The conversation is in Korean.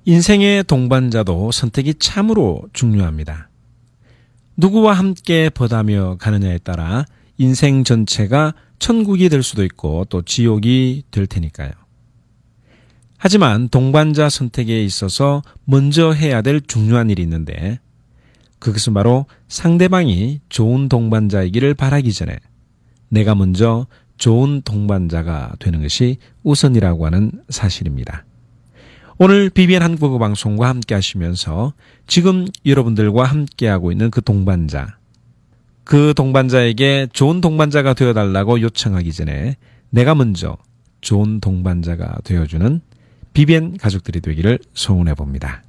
인생의 동반자도 선택이 참으로 중요합니다. 누구와 함께 벗하며 가느냐에 따라 인생 전체가 천국이 될 수도 있고 또 지옥이 될 테니까요. 하지만 동반자 선택에 있어서 먼저 해야 될 중요한 일이 있는데 그것은 바로 상대방이 좋은 동반자이기를 바라기 전에 내가 먼저 좋은 동반자가 되는 것이 우선이라고 하는 사실입니다. 오늘 BBN 한국어 방송과 함께 하시면서 지금 여러분들과 함께하고 있는 그 동반자에게 좋은 동반자가 되어달라고 요청하기 전에 내가 먼저 좋은 동반자가 되어주는 BBN 가족들이 되기를 소원해 봅니다.